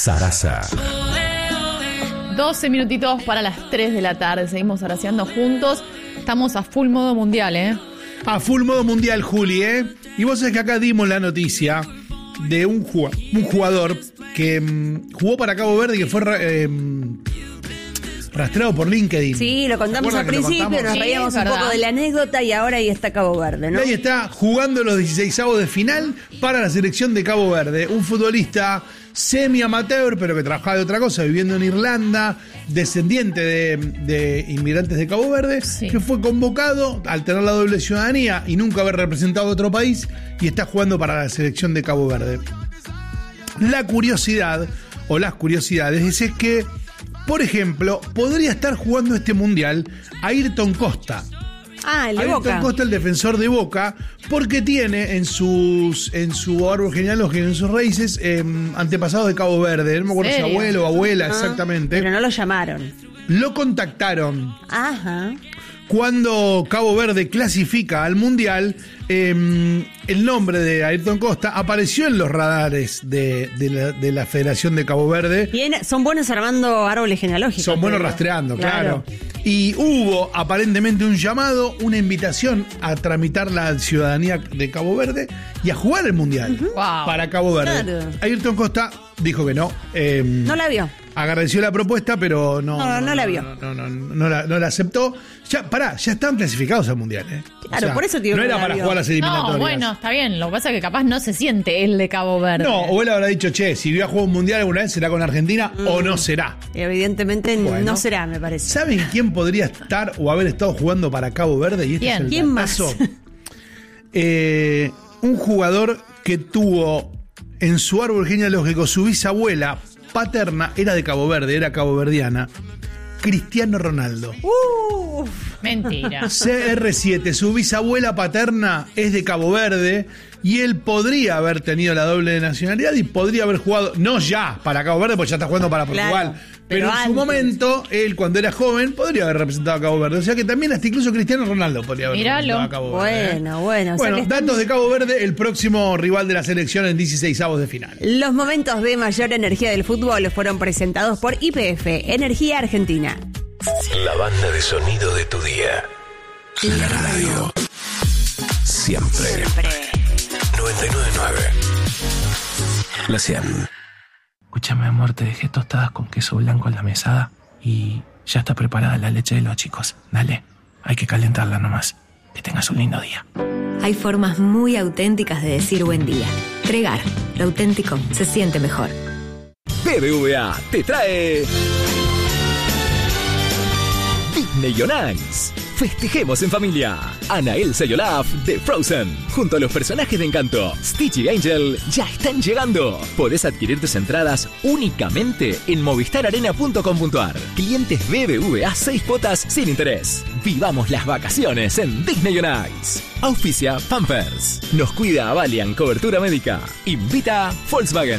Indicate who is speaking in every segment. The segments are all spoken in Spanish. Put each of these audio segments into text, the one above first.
Speaker 1: Sarasa.
Speaker 2: 12 minutitos para las 3 de la tarde. Seguimos araceando juntos. Estamos a full modo mundial, ¿eh?
Speaker 3: A full modo mundial, Juli, ¿eh? Y vos sabés que acá dimos la noticia de un jugador que jugó para Cabo Verde y que fue rastreado por LinkedIn.
Speaker 4: Sí, lo contamos al principio, nos reíamos un poco de la anécdota y ahora ahí está Cabo Verde, ¿no?
Speaker 3: Y ahí está jugando los 16avos de final para la selección de Cabo Verde. Un futbolista semi-amateur, pero que trabajaba de otra cosa, viviendo en Irlanda, descendiente de inmigrantes de Cabo Verde, sí, que fue convocado al tener la doble ciudadanía y nunca haber representado a otro país, y está jugando para la selección de Cabo Verde. La curiosidad, o las curiosidades, es que, por ejemplo, podría estar jugando este mundial Ayrton Costa.
Speaker 4: El de Boca.
Speaker 3: Ayrton Costa, el defensor de Boca, porque tiene en su árbol genealógico, en sus raíces, antepasados de Cabo Verde. No me acuerdo si abuelo o abuela, exactamente.
Speaker 4: Pero no lo llamaron.
Speaker 3: Lo contactaron.
Speaker 4: Ajá.
Speaker 3: Cuando Cabo Verde clasifica al mundial, el nombre de Ayrton Costa apareció en los radares de la Federación de Cabo Verde.
Speaker 4: Son buenos armando árboles genealógicos.
Speaker 3: Son buenos rastreando, claro. Y hubo aparentemente un llamado, una invitación a tramitar la ciudadanía de Cabo Verde y a jugar el mundial para Cabo Verde. Claro. Ayrton Costa dijo que no.
Speaker 4: No la vio.
Speaker 3: Agradeció la propuesta, pero no
Speaker 4: la vio.
Speaker 3: No la aceptó. Ya estaban clasificados al mundial, ¿eh?
Speaker 4: Claro, o sea, por eso digo
Speaker 3: no era para jugar las eliminatorias.
Speaker 2: No, bueno, está bien. Lo que pasa es que capaz no se siente el de Cabo Verde.
Speaker 3: No, o él habrá dicho, si voy a jugar un mundial alguna vez, ¿será con Argentina o no será?
Speaker 4: Evidentemente no será, me parece.
Speaker 3: ¿Saben quién podría estar o haber estado jugando para Cabo Verde? Y
Speaker 4: ¿Quién más?
Speaker 3: Un jugador que tuvo en su árbol genealógico su bisabuela paterna era de Cabo Verde, era caboverdiana. Cristiano Ronaldo.
Speaker 2: Mentira.
Speaker 3: CR7, su bisabuela paterna es de Cabo Verde y él podría haber tenido la doble nacionalidad y podría haber jugado, no ya para Cabo Verde, porque ya está jugando para Portugal. Claro, pero en su momento, él cuando era joven, podría haber representado a Cabo Verde. O sea que también hasta incluso Cristiano Ronaldo podría haber representado a Cabo Verde.
Speaker 4: Bueno.
Speaker 3: O sea, datos de Cabo Verde, el próximo rival de la selección en 16avos de final.
Speaker 4: Los momentos de mayor energía del fútbol fueron presentados por YPF, Energía Argentina.
Speaker 1: La banda de sonido de tu día. La radio. Siempre. 99.9. La 100.
Speaker 5: Escúchame, amor, te dejé tostadas con queso blanco en la mesada y ya está preparada la leche de los chicos. Dale, hay que calentarla nomás. Que tengas un lindo día.
Speaker 6: Hay formas muy auténticas de decir buen día. Tregar, lo auténtico se siente mejor.
Speaker 7: BBVA te trae Disney on Ice. Festejemos en familia. Ana, Elsa y Olaf de Frozen, junto a los personajes de Encanto, Stitch y Angel, ya están llegando. Podés adquirir tus entradas únicamente en movistararena.com.ar. Clientes BBVA 6 cuotas sin interés. Vivamos las vacaciones en Disney on Ice. Auspicia Pampers. Nos cuida Avalian Cobertura Médica. Invita Volkswagen.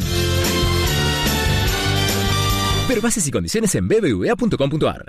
Speaker 7: Ver bases y condiciones en bbva.com.ar.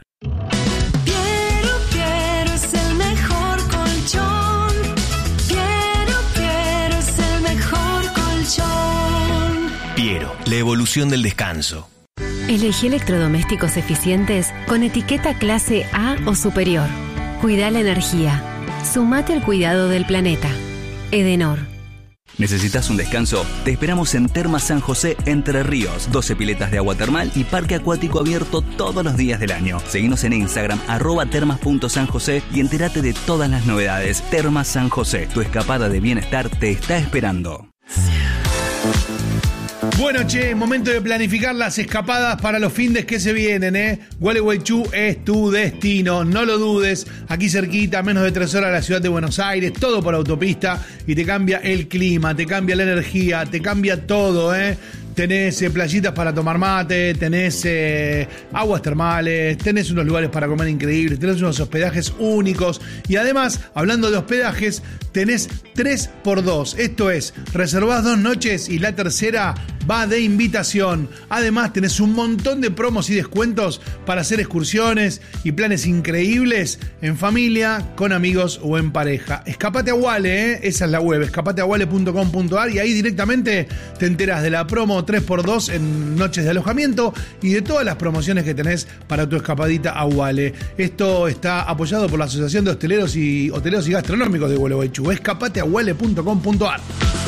Speaker 1: Piero, la evolución del descanso.
Speaker 6: Elegí electrodomésticos eficientes con etiqueta clase A o superior. Cuida la energía. Sumate al cuidado del planeta. Edenor.
Speaker 8: ¿Necesitas un descanso? Te esperamos en Termas San José, Entre Ríos. 12 piletas de agua termal y parque acuático abierto todos los días del año. Seguinos en Instagram, @termas.sanjosé y entérate de todas las novedades. Termas San José, tu escapada de bienestar te está esperando.
Speaker 3: Bueno, momento de planificar las escapadas para los findes que se vienen, ¿eh? Gualeguaychú es tu destino, no lo dudes. Aquí cerquita, menos de 3 horas de la ciudad de Buenos Aires, todo por autopista y te cambia el clima, te cambia la energía, te cambia todo, ¿eh? Tenés playitas para tomar mate, tenés aguas termales, tenés unos lugares para comer increíbles, tenés unos hospedajes únicos y además, hablando de hospedajes, tenés 3x2. Esto es, reservás 2 noches y la tercera va de invitación. Además, tenés un montón de promos y descuentos para hacer excursiones y planes increíbles en familia, con amigos o en pareja. Escapate a Wale, esa es la web, escapateawale.com.ar, y ahí directamente te enteras de la promo 3x2 en noches de alojamiento y de todas las promociones que tenés para tu escapadita a Wale. Esto está apoyado por la Asociación de Hoteleros y Gastronómicos de Gualeguaychú. Escapateawale.com.ar.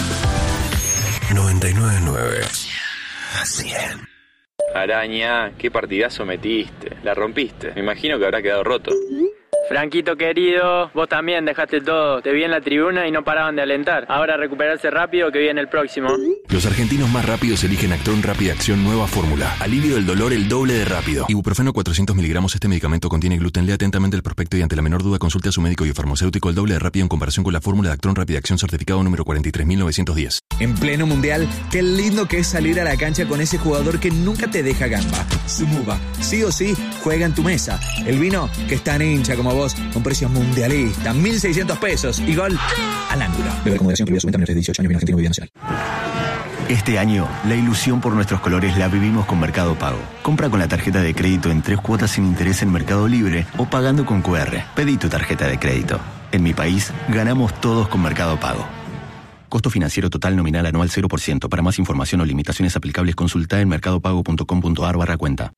Speaker 1: 99.9 100.
Speaker 9: Araña, qué partidazo metiste. La rompiste. Me imagino que habrá quedado roto.
Speaker 10: Franquito querido, vos también dejaste todo. Te vi en la tribuna y no paraban de alentar. Ahora recuperarse rápido que viene el próximo.
Speaker 1: Los argentinos más rápidos eligen Actron Rápida Acción Nueva Fórmula. Alivio del dolor el doble de rápido. Ibuprofeno 400 miligramos. Este medicamento contiene gluten. Lea atentamente el prospecto y ante la menor duda consulte a su médico y farmacéutico. El doble de rápido en comparación con la fórmula de Actron Rápida Acción certificado número 43910.
Speaker 11: En pleno mundial, qué lindo que es salir a la cancha con ese jugador que nunca te deja gamba. Sumuba, sí o sí, juega en tu mesa. El vino que es tan hincha como vos, con precios mundialistas, 1.600 pesos y gol al ángulo. Beber con moderación, prohibido su venta menores de 18 años, vino argentino, bebida nacional.
Speaker 12: Este año, la ilusión por nuestros colores la vivimos con Mercado Pago. Compra con la tarjeta de crédito en 3 cuotas sin interés en Mercado Libre o pagando con QR. Pedí tu tarjeta de crédito. En mi país, ganamos todos con Mercado Pago. Costo financiero total nominal anual 0%. Para más información o limitaciones aplicables, consulta en mercadopago.com.ar/cuenta.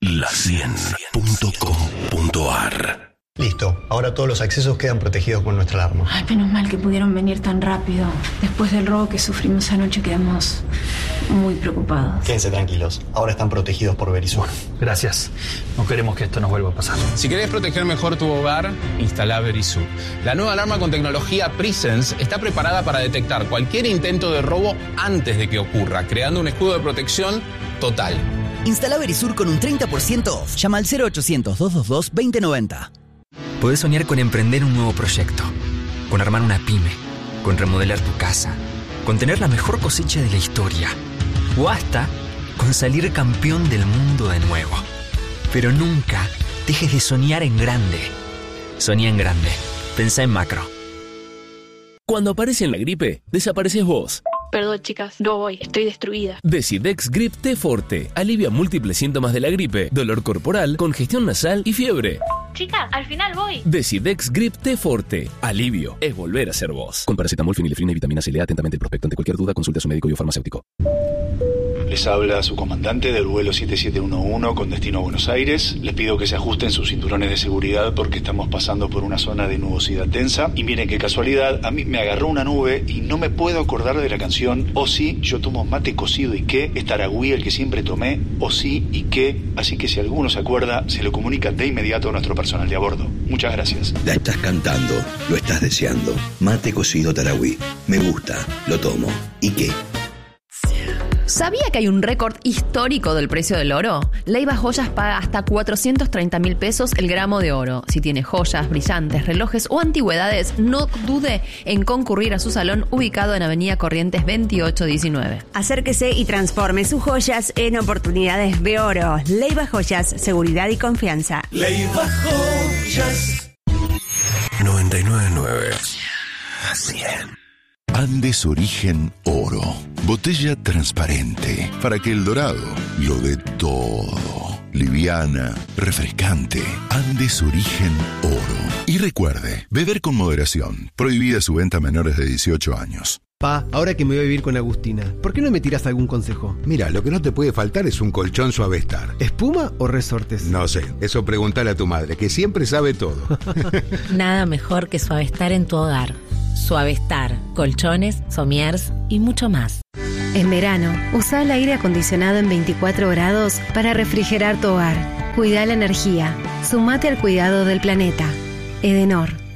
Speaker 1: La100.com.ar.
Speaker 13: Listo, ahora todos los accesos quedan protegidos con nuestra alarma.
Speaker 14: Ay, menos mal que pudieron venir tan rápido. Después del robo que sufrimos anoche quedamos muy preocupados.
Speaker 13: Quédense tranquilos, ahora están protegidos por Verisur.
Speaker 15: Gracias, no queremos que esto nos vuelva a pasar.
Speaker 16: Si querés proteger mejor tu hogar, instala Verisur. La nueva alarma con tecnología Presence está preparada para detectar cualquier intento de robo antes de que ocurra, creando un escudo de protección total.
Speaker 17: Instala Verisur con un 30% off. Llama al 0800-222-2090.
Speaker 18: Podés soñar con emprender un nuevo proyecto, con armar una pyme, con remodelar tu casa, con tener la mejor cosecha de la historia, o hasta con salir campeón del mundo de nuevo. Pero nunca dejes de soñar en grande. Soñá en grande. Pensá en macro.
Speaker 19: Cuando aparece en la gripe, desapareces vos.
Speaker 20: Perdón, chicas, no voy, estoy destruida.
Speaker 19: Decidex Grip T Forte alivia múltiples síntomas de la gripe, dolor corporal, congestión nasal y fiebre.
Speaker 20: Chicas, al final voy.
Speaker 19: Decidex Grip T Forte. Alivio es volver a ser vos. Con paracetamol, fenilefrina y vitamina C. Lea atentamente el prospecto. Ante cualquier duda, consulte a su médico y o farmacéutico.
Speaker 21: Les habla su comandante del vuelo 7711 con destino a Buenos Aires. Les pido que se ajusten sus cinturones de seguridad porque estamos pasando por una zona de nubosidad tensa. Y miren qué casualidad, a mí me agarró una nube y no me puedo acordar de la canción O sí, yo tomo mate cocido y qué, es Taragüí el que siempre tomé, O sí y qué. Así que si alguno se acuerda, se lo comunica de inmediato a nuestro personal de a bordo. Muchas gracias.
Speaker 22: La estás cantando, lo estás deseando. Mate cocido Taragüí. Me gusta, lo tomo. ¿Y qué?
Speaker 23: ¿Sabía que hay un récord histórico del precio del oro? Leiva Joyas paga hasta 430.000 pesos el gramo de oro. Si tiene joyas, brillantes, relojes o antigüedades, no dude en concurrir a su salón ubicado en Avenida Corrientes 2819.
Speaker 4: Acérquese y transforme sus joyas en oportunidades de oro. Leiva Joyas, seguridad y confianza.
Speaker 1: Leiva Joyas. 99.9 100.
Speaker 24: Andes Origen Oro. Botella transparente para que el dorado lo dé todo. Liviana, refrescante. Andes Origen Oro. Y recuerde, beber con moderación. Prohibida su venta a menores de 18 años.
Speaker 25: Pa, ahora que me voy a vivir con Agustina, ¿por qué no me tirás algún consejo?
Speaker 26: Mira, lo que no te puede faltar es un colchón Suavestar.
Speaker 25: ¿Espuma o resortes?
Speaker 26: No sé, eso pregúntale a tu madre, que siempre sabe todo.
Speaker 27: Nada mejor que Suavestar en tu hogar. Suavestar, colchones, somiers y mucho más.
Speaker 6: En verano, usa el aire acondicionado en 24 grados para refrigerar tu hogar. Cuida la energía. Sumate al cuidado del planeta. Edenor.